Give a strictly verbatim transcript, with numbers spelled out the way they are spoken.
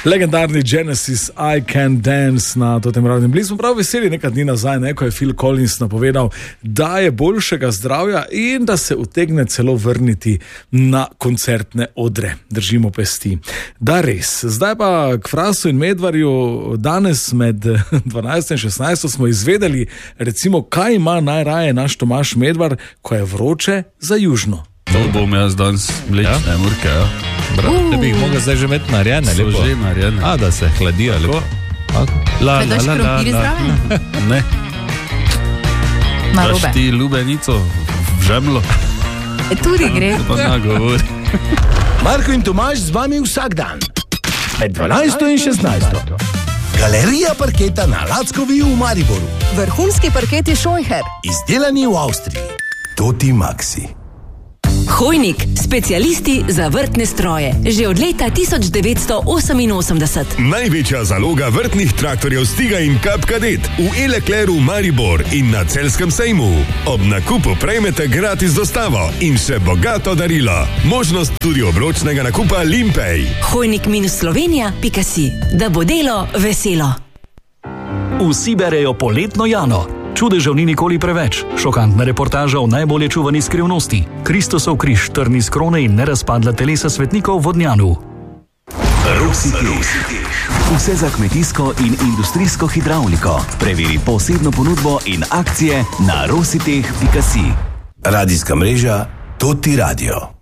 Legendarni Genesis I Can Dance na tem radnem. Bili smo prav veseli nekaj dni nazaj, ne, ko je Phil Collins napovedal, da je boljšega zdravja in da se utegne celo vrniti na koncertne odre. Držimo pesti. Da res. Zdaj pa k Frasu in Medvarju. Danes med dvanajsto in šestnajsto smo izvedeli, recimo, kaj ima najraje naš Tomaž Medvar, ko je vroče za južno. To bom jaz danes mlečne ja? murke, ja. Brat, te bi jih mogel zdaj že imeti narejene, lepo. So že narejene. A, da se hladijo, lepo. La, la, la, la, la. Ne. Narobe. Daš ti lubenico v žemlo? E, tudi gre. To pa zna govori. Marko in Tomaž z vami vsak dan. Med dvanajsto in šestnajsto. Galerija parketa na Lackovi v Mariboru. Vrhunski parketi Scheucher. Izdelani v Avstriji. Toti Maxi. Hojnik, specialisti za vrtne stroje. Že od leta tisoč devetsto oseminosemdeset. Največja zaloga vrtnih traktorjev Stiga in Kap Kadet v E-Leclercu Maribor in na Celjskem sejmu. Ob nakupu prejmete gratis dostavo in še bogato darilo. Možnost tudi obročnega nakupa Limpej. Hojnik minus Slovenija pika si. Da bo delo veselo. Vsi berejo poletno Jano. Čudežev ni nikoli preveč. Šokantna reportaža o najbolje čuvani skrivnosti. Kristosov križ, trni z krone in nerazpadla telesa svetnikov v Vodnjanu. Rositeh. Vse za kmetijsko in industrijsko hidravliko. Preveri posebno ponudbo in akcije na rositeh pika si. Radijska mreža Toti Radio.